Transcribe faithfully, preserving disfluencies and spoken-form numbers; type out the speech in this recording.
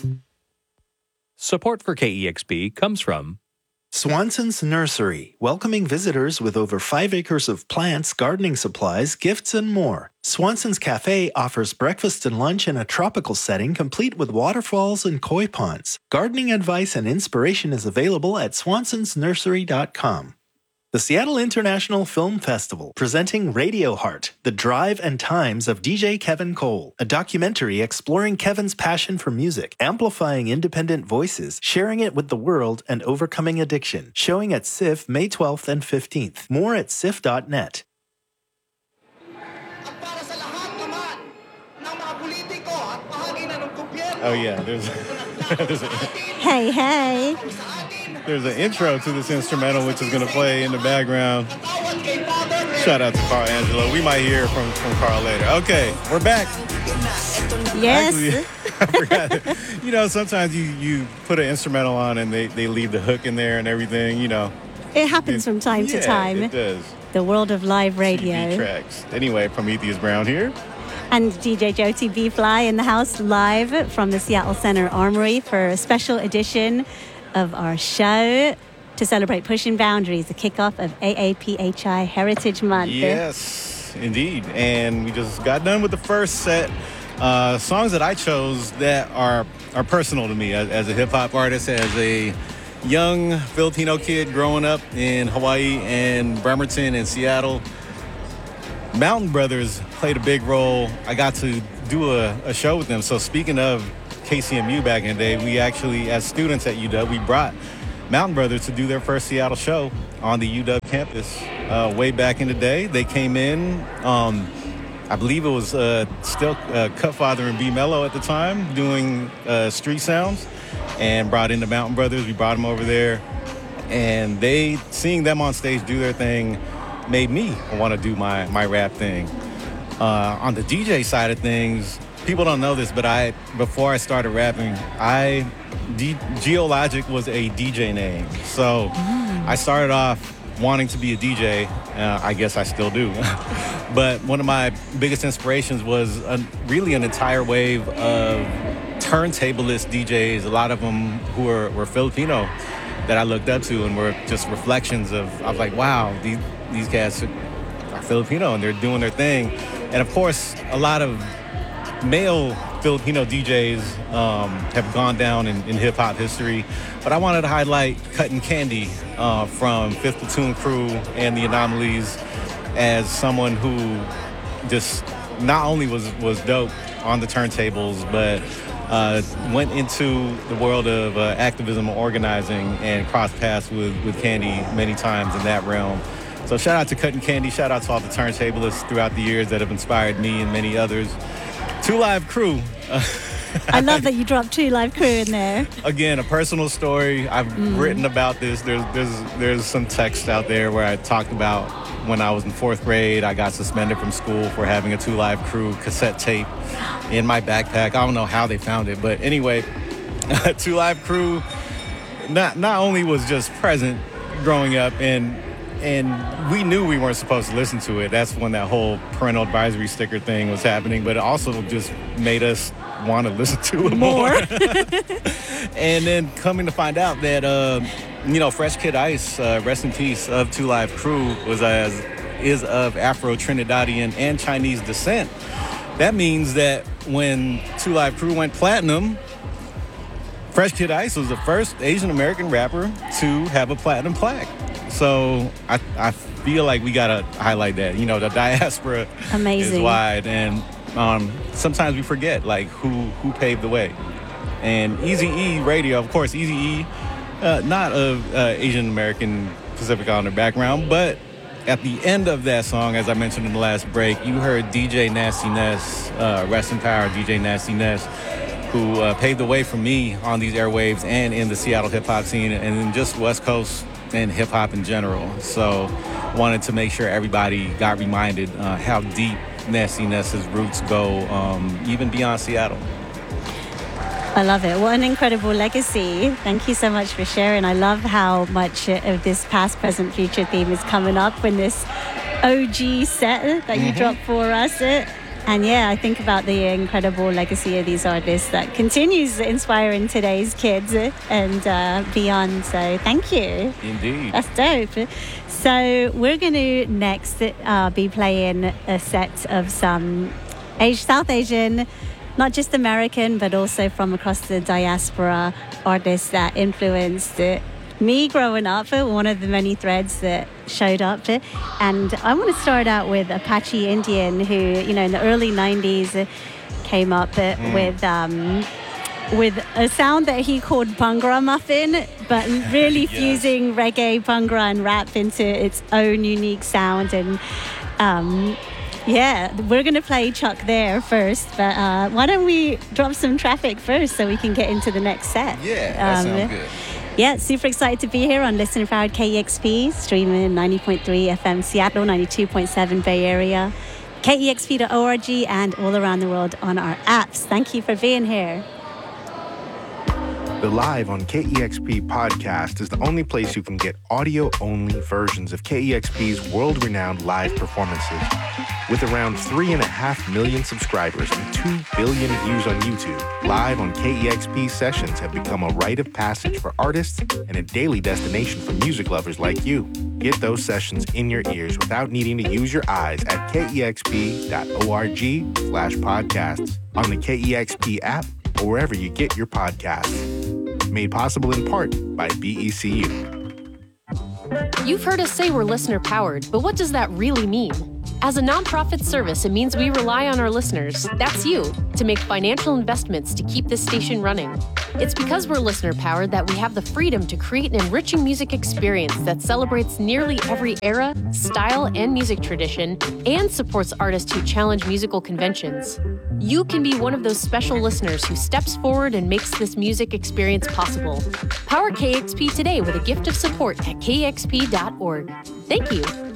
Support for K E X P comes from Swanson's Nursery, welcoming visitors with over five acres of plants, gardening supplies, gifts, and more. Swanson's Cafe offers breakfast and lunch in a tropical setting complete with waterfalls and koi ponds. Gardening advice and inspiration is available at swansons nursery dot com. The Seattle International Film Festival, presenting Radio Heart, The Drive and Times of D J Kevin Cole, a documentary exploring Kevin's passion for music, amplifying independent voices, sharing it with the world, and overcoming addiction. Showing at S I F May twelfth and fifteenth. More at S I F dot net. Oh yeah, there's, there's a, Hey, hey. there's an intro to this instrumental which is going to play in the background. Shout out to Carl Angelo. We might hear from, from Carl later. Okay, we're back. Yes. Actually, I forgot. You know, sometimes you, you put an instrumental on and they, they leave the hook in there and everything, you know. It happens It- from time yeah, to time. it does. The world of live T V radio. tracks. Anyway, Prometheus Brown here. And D J Jyoti B-Fly in the house live from the Seattle Center Armory for a special edition of our show to celebrate Pushing Boundaries, the kickoff of A A P H I Heritage Month. Yes, indeed. And we just got done with the first set. Uh, songs that I chose that are are personal to me as, as a hip-hop artist, as a young Filipino kid growing up in Hawaii and Bremerton and Seattle. Mountain Brothers played a big role. I got to do a, a show with them. So speaking of K C M U back in the day, we actually, as students at U W, we brought Mountain Brothers to do their first Seattle show on the U W campus uh, way back in the day. They came in, um, I believe it was uh, still uh, Cutfather and B Mello at the time, doing uh, street sounds, and brought in the Mountain Brothers. We brought them over there, and they, seeing them on stage do their thing, made me want to do my, my rap thing. Uh, on the D J side of things, people don't know this, but I, before I started rapping, I, D, Geologic was a D J name. So I started off wanting to be a D J. Uh, I guess I still do. But one of my biggest inspirations was a, really an entire wave of turntablist D Js, a lot of them who were, were Filipino, that I looked up to and were just reflections of, I was like, wow, these, these guys are Filipino and they're doing their thing. And of course, a lot of male Filipino D Js um, have gone down in, in hip-hop history. But I wanted to highlight Cuttin' Candy uh, from Fifth Platoon Crew and the Anomalies as someone who just not only was, was dope on the turntables, but Uh, went into the world of uh, activism and organizing and crossed paths with, with Candy many times in that realm. So shout out to Cuttin' Candy, shout out to all the turntablists throughout the years that have inspired me and many others. Two Live Crew. I love that you dropped Two Live Crew in there. Again, a personal story. I've mm. written about this. There's, there's, there's some text out there where I talked about when I was in fourth grade, I got suspended from school for having a Two Live Crew cassette tape in my backpack. I don't know how they found it, but anyway, Two Live Crew not not only was just present growing up, and and we knew we weren't supposed to listen to it. That's when that whole parental advisory sticker thing was happening, but it also just made us want to listen to it more. more. And then coming to find out that, uh, you know, Fresh Kid Ice, uh, rest in peace, of Two Live Crew, was as is of Afro-Trinidadian and Chinese descent. That means that when Two Live Crew went platinum, Fresh Kid Ice was the first Asian American rapper to have a platinum plaque. So I, I feel like we gotta highlight that. You know, the diaspora Amazing. is wide, and um, sometimes we forget like who who paved the way. And Eazy-E Radio, of course, Eazy-E, uh, not of uh, Asian American Pacific Islander background, but at the end of that song, as I mentioned in the last break, you heard D J Nasty Ness, uh, rest in power, D J Nasty Ness, who uh, paved the way for me on these airwaves and in the Seattle hip-hop scene and in just West Coast and hip-hop in general. So wanted to make sure everybody got reminded uh, how deep Nasty Ness's roots go, um, even beyond Seattle. I love it. What an incredible legacy. Thank you so much for sharing. I love how much of this past, present, future theme is coming up in this O G set that you mm-hmm. dropped for us. And yeah, I think about the incredible legacy of these artists that continues inspiring today's kids and uh, beyond. So thank you. Indeed. That's dope. So we're going to next uh, be playing a set of some Asia, South Asian, not just American, but also from across the diaspora artists that influenced me growing up, one of the many threads that showed up. And I want to start out with Apache Indian, who, you know, in the early nineties came up mm. with um, with a sound that he called Bhangra Muffin, but really yes. fusing reggae, Bhangra, and rap into its own unique sound. And um, yeah, we're going to play Chuck there first, but uh, why don't we drop some traffic first so we can get into the next set? Yeah, that um, sounds good. Yeah, super excited to be here on Listener Powered K E X P, streaming ninety point three F M Seattle, ninety-two point seven Bay Area, K E X P dot org, and all around the world on our apps. Thank you for being here. The Live on K E X P podcast is the only place you can get audio-only versions of K E X P's world-renowned live performances. With around three and a half million subscribers and two billion views on YouTube, Live on K E X P sessions have become a rite of passage for artists and a daily destination for music lovers like you. Get those sessions in your ears without needing to use your eyes at K E X P dot org slash podcasts, on the K E X P app, or wherever you get your podcasts. Made possible in part by B E C U. You've heard us say we're listener powered, but what does that really mean? As a nonprofit service, it means we rely on our listeners, that's you, to make financial investments to keep this station running. It's because we're listener powered that we have the freedom to create an enriching music experience that celebrates nearly every era, style, and music tradition, and supports artists who challenge musical conventions. You can be one of those special listeners who steps forward and makes this music experience possible. Power K E X P today with a gift of support at K E X P dot org. Thank you.